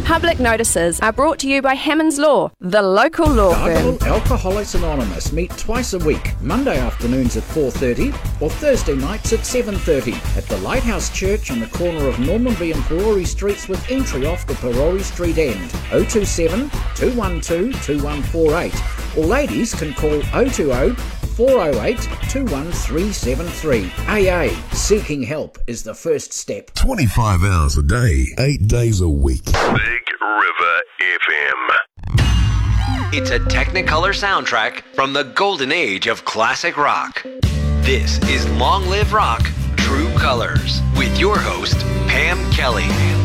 Public notices are brought to you by Hammond's Law, the local law firm. Dargaville Alcoholics Anonymous meet twice a week, Monday afternoons at 4:30 or Thursday nights at 7:30 at the Lighthouse Church on the corner of Normanby and Perori Streets with entry off the Perori Street end. 027 212 2148. Or ladies can call 020 408 21373. AA, seeking help is the first step. 25 hours a day, 8 days a week. Big River FM. It's a Technicolor soundtrack from the golden age of classic rock. This is Long Live Rock, True Colors, with your host, Pam Kelly.